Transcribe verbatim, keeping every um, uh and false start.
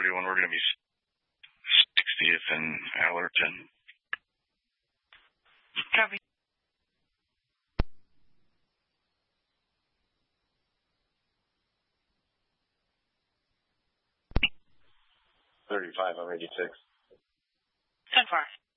everyone. We're going to be sixtieth in Allerton. Copy. thirty-five on eighty-six. ten four.